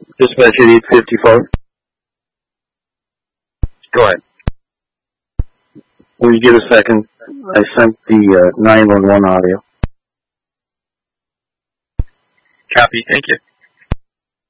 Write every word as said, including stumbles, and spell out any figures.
Dispatch eight fifty-four. Go ahead. Will you get a second? I sent the uh, nine one one audio. Copy, thank you.